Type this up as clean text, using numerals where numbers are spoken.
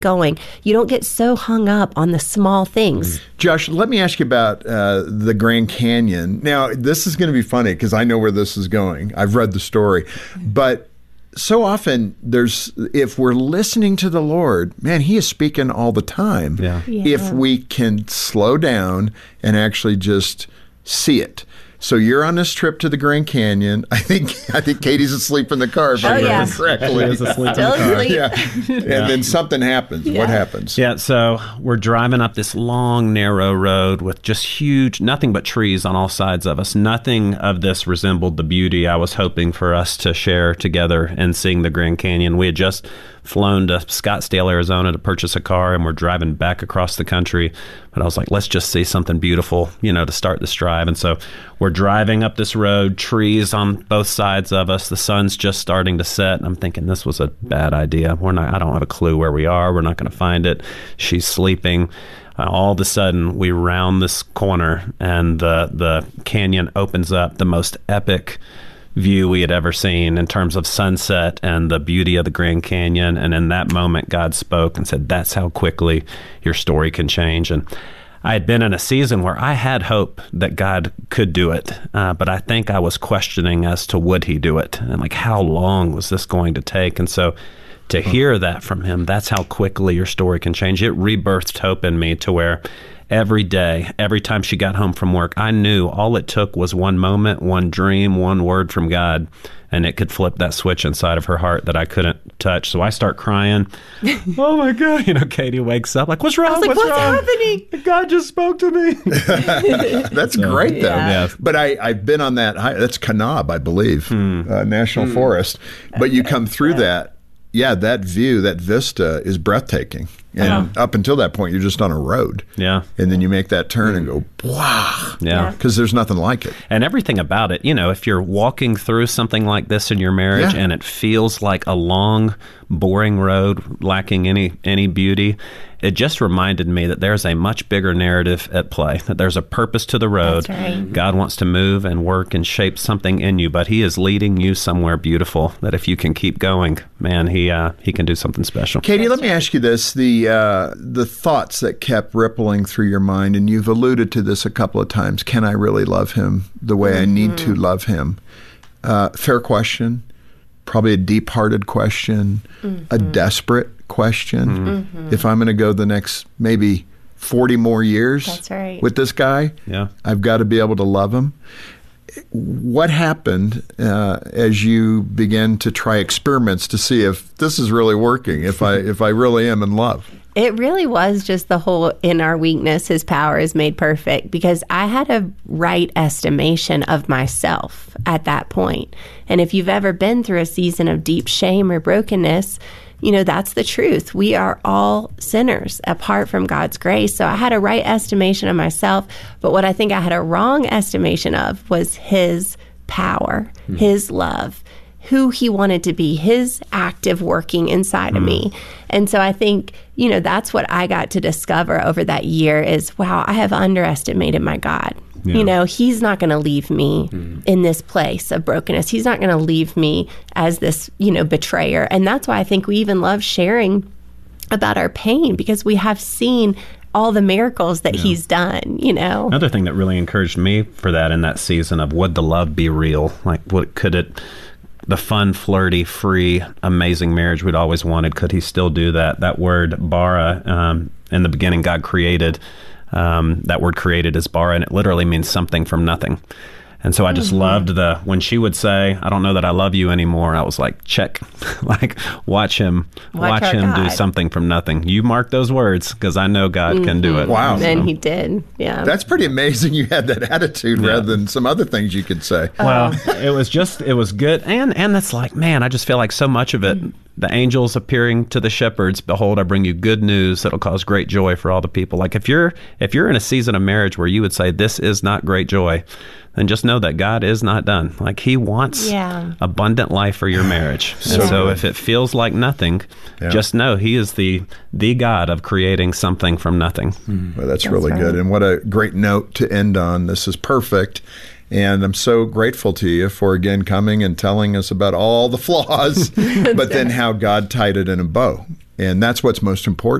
going. You don't get so hung up on the small things. Josh, let me ask you about the Grand Canyon. Now, this is going to be funny because I know where this is going. I've read the story. But so often if we're listening to the Lord, man, he is speaking all the time. Yeah. If we can slow down and actually just see it. So you're on this trip to the Grand Canyon. I think Katie's asleep in the car, if I remember correctly. She is asleep in Still the car. asleep. Yeah. And then something happens. What happens? Yeah, so we're driving up this long, narrow road with just huge, nothing but trees on all sides of us. Nothing of this resembled the beauty I was hoping for us to share together in seeing the Grand Canyon. We had just flown to Scottsdale, Arizona to purchase a car, and we're driving back across the country. But I was like, let's just see something beautiful, to start this drive. And so we're driving up this road, trees on both sides of us. The sun's just starting to set. And I'm thinking this was a bad idea. I don't have a clue where we are. We're not going to find it. She's sleeping. All of a sudden, we round this corner, and the canyon opens up, the most epic view we had ever seen in terms of sunset and the beauty of the Grand Canyon. And in that moment, God spoke and said, that's how quickly your story can change. And I had been in a season where I had hope that God could do it, but I think I was questioning as to would he do it, and like how long was this going to take. And so to hear that from him, that's how quickly your story can change. It rebirthed hope in me to where every day, every time she got home from work, I knew all it took was one moment, one dream, one word from God, and it could flip that switch inside of her heart that I couldn't touch. So I start crying. Oh my God. Katie wakes up like, what's wrong? I was like, what's happening? God just spoke to me. That's great, though. Yeah. But I've been on that. That's Kanab, I believe, National Forest. But you come through that. Yeah, that view, that vista is breathtaking. And up until that point, you're just on a road. Yeah. And then you make that turn and go, wow. Yeah. Because there's nothing like it. And everything about it, if you're walking through something like this in your marriage and it feels like a long, boring road lacking any beauty, it just reminded me that there's a much bigger narrative at play, that there's a purpose to the road. That's right. God wants to move and work and shape something in you, but he is leading you somewhere beautiful, that if you can keep going, man, he can do something special. Katie, let me ask you this. The thoughts that kept rippling through your mind, and you've alluded to this a couple of times, can I really love him the way I need to love him? Fair question, probably a deep-hearted question, a desperate question. If I'm going to go the next maybe 40 more years That's right. with this guy, I've got to be able to love him. What happened as you began to try experiments to see if this is really working, if I really am in love? It really was just the whole in our weakness, his power is made perfect, because I had a right estimation of myself at that point. And if you've ever been through a season of deep shame or brokenness, that's the truth. We are all sinners apart from God's grace. So I had a right estimation of myself, but what I think I had a wrong estimation of was his power, his love, who he wanted to be, his active working inside of me. And so I think, that's what I got to discover over that year is, wow, I have underestimated my God. Yeah. He's not going to leave me in this place of brokenness. He's not going to leave me as this, betrayer. And that's why I think we even love sharing about our pain, because we have seen all the miracles that he's done, Another thing that really encouraged me for that in that season of would the love be real? Like, what could it... the fun, flirty, free, amazing marriage we'd always wanted, could he still do that? That word, bara, in the beginning, God created, that word created is bara, and it literally means something from nothing. And so I just loved when she would say, I don't know that I love you anymore, I was like, check. Like, watch him do something from nothing. You mark those words, because I know God can do it. Wow. And he did, yeah. That's pretty amazing you had that attitude rather than some other things you could say. Well, it was good. And that's like, man, I just feel like so much of it, the angels appearing to the shepherds, behold, I bring you good news that'll cause great joy for all the people. Like if you're in a season of marriage where you would say, this is not great joy, then just know that God is not done. Like he wants abundant life for your marriage. And so if it feels like nothing, just know he is the God of creating something from nothing. Well, that's really good. And what a great note to end on. This is perfect. And I'm so grateful to you for, again, coming and telling us about all the flaws, but then how God tied it in a bow. And that's what's most important.